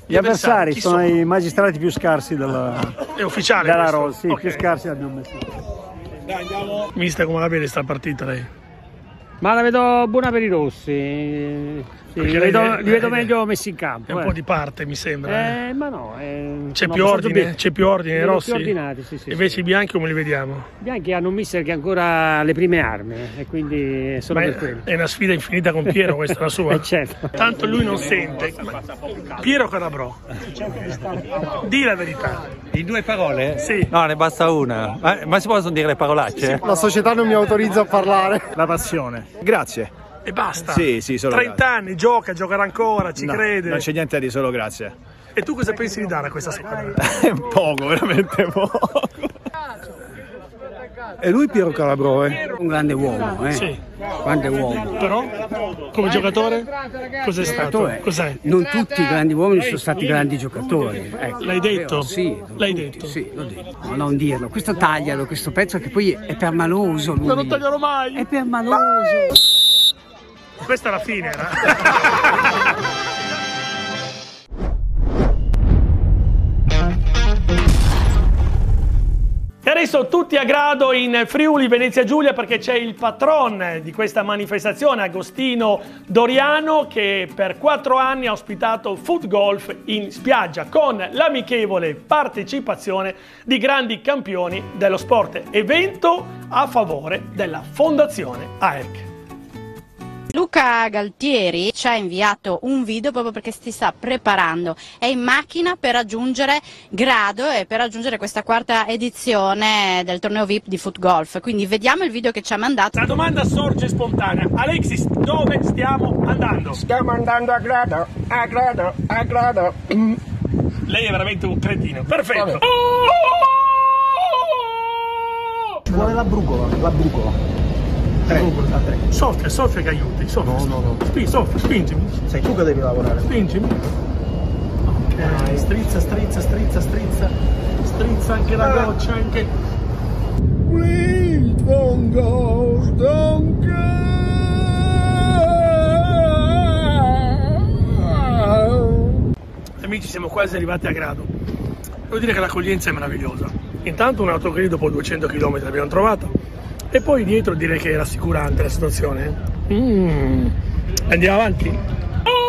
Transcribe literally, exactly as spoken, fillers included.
Gli avversari sono, sono i magistrati più scarsi della, è ufficiale della questo? Rose, sì, Okay. più scarsi abbiamo messo. Dai, andiamo. Mister, come la vede sta partita lei? Ma la vedo buona per i rossi, sì, li vedo, lei, li vedo lei, meglio messi in campo. È un eh. po' di parte, mi sembra. Eh, ma no, eh, C'è no, più ordine, c'è più ordine nei rossi? più ordinati, sì, sì, Invece sì. i bianchi come li vediamo? I bianchi hanno un mister che ha ancora le prime armi e quindi sono Ma per è, quello. è una sfida infinita con Piero, questa è la sua? Eh, certo. Tanto lui non sente. Piero Calabrò, di la verità. In due parole? Sì. No, ne basta una. Ma, ma si possono dire le parolacce? La società non mi autorizza a parlare. La passione. Grazie. E basta. Sì, sì, solo trenta anni, gioca, giocherà ancora, ci No, crede. non c'è niente di solo grazie. E tu cosa pensi di dare a questa squadra? Poco, veramente poco. E lui Piero Calabrò, eh? Un grande uomo, eh? Sì. Grande uomo. Però, come giocatore, cos'è stato? Giocatore. Cos'è? Non tutti i grandi uomini sono stati grandi giocatori. Ecco. L'hai detto? Sì, L'hai tutti, detto? Sì, l'ho detto. No, non dirlo. Questo taglialo, questo pezzo che poi è permaloso lui. Non lo taglierò mai! È permaloso. Questa è la fine, era. E adesso tutti a grado in Friuli Venezia Giulia perché c'è il patron di questa manifestazione, Agostino Doriano, che per quattro anni ha ospitato Foot Golf in spiaggia con l'amichevole partecipazione di grandi campioni dello sport. Evento a favore della Fondazione A E C. Luca Galtieri ci ha inviato un video proprio perché si sta preparando, è in macchina per raggiungere Grado e per raggiungere questa quarta edizione del torneo V I P di Foot Golf, quindi vediamo il video che ci ha mandato. La domanda sorge spontanea: Alexis, dove stiamo andando? Stiamo andando a Grado, a Grado, a Grado. Mm. Lei è veramente un cretino, perfetto. Ci vuole la brucola, la brucola. Soffia, soffia che aiuti, soffia. No, no, no. Spingi, soffia, spingimi. Sei tu che devi lavorare. Spingimi. Ok, strizza, strizza, strizza, strizza. Strizza anche la goccia, anche. Please don't go, don't go. Amici, siamo quasi arrivati a Grado. Devo dire che l'accoglienza è meravigliosa. Intanto un autogrill dopo duecento chilometri l'abbiamo trovato. E poi dietro direi che è rassicurante la situazione. Mm. Andiamo avanti?